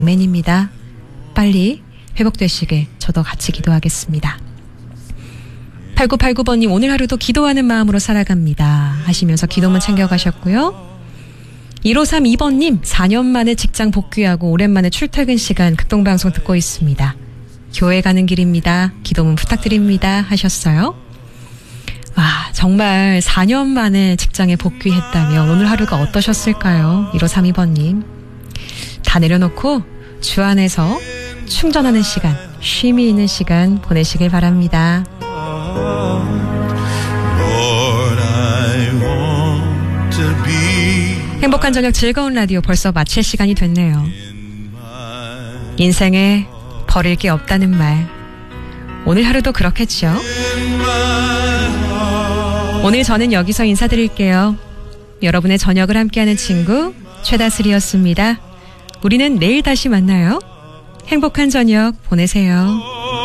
맨입니다. 빨리 회복되시길 저도 같이 기도하겠습니다. 8989번님, 오늘 하루도 기도하는 마음으로 살아갑니다 하시면서 기도문 챙겨가셨고요. 1532번님, 4년 만에 직장 복귀하고 오랜만에 출퇴근 시간 극동방송 듣고 있습니다. 교회 가는 길입니다. 기도문 부탁드립니다 하셨어요. 와, 정말 4년 만에 직장에 복귀했다면 오늘 하루가 어떠셨을까요? 1532번님. 다 내려놓고 주 안에서 충전하는 시간, 쉼이 있는 시간 보내시길 바랍니다. 행복한 저녁 즐거운 라디오 벌써 마칠 시간이 됐네요. 인생에 버릴 게 없다는 말, 오늘 하루도 그렇겠죠? 오늘 저는 여기서 인사드릴게요. 여러분의 저녁을 함께하는 친구 최다슬이었습니다. 우리는 내일 다시 만나요. 행복한 저녁 보내세요.